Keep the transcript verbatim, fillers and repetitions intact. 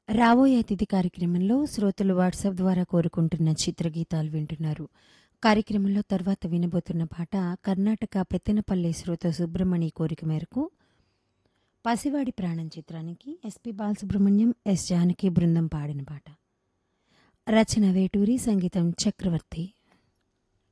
రాబోయే అతిథి కార్యక్రమంలో శ్రోతలు వాట్సాప్ ద్వారా కోరుకుంటున్న చిత్రగీతాలు వింటున్నారు. కార్యక్రమంలో తర్వాత వినబోతున్న పాట కర్ణాటక పెత్తెనపల్లి శ్రోత సుబ్రహ్మణి కోరిక మేరకు పసివాడి ప్రాణం చిత్రానికి ఎస్పి బాలసుబ్రహ్మణ్యం, ఎస్ జానకి బృందం పాడిన పాట. రచన వేటూరి, సంగీతం చక్రవర్తి.